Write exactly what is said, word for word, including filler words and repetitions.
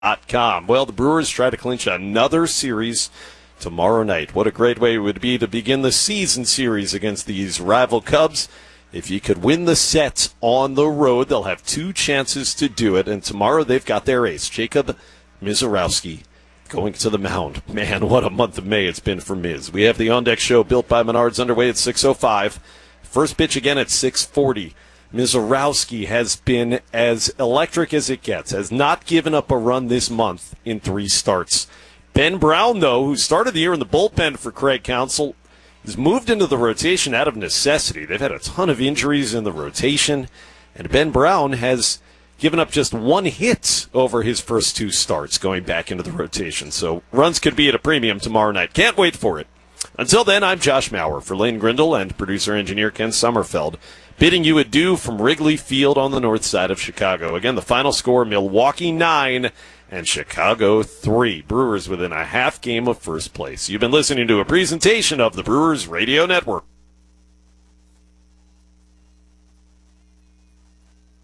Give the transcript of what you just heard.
dot com. Well, the Brewers try to clinch another series tomorrow night. What a great way it would be to begin the season series against these rival Cubs. If you could win the set on the road, they'll have two chances to do it. And tomorrow they've got their ace, Jacob Misiorowski, going to the mound. Man, what a month of May it's been for Miz. We have the On Deck Show built by Menards underway at six oh five. First pitch again at six forty. Misiorowski has been as electric as it gets, has not given up a run this month in three starts. Ben Brown, though, who started the year in the bullpen for Craig Counsell, has moved into the rotation out of necessity. They've had a ton of injuries in the rotation, and Ben Brown has given up just one hit over his first two starts going back into the rotation. So runs could be at a premium tomorrow night. Can't wait for it. Until then, I'm Josh Maurer for Lane Grindle and producer-engineer Ken Sommerfeld, bidding you adieu from Wrigley Field on the north side of Chicago. Again, the final score, Milwaukee nine and Chicago three. Brewers within a half game of first place. You've been listening to a presentation of the Brewers Radio Network.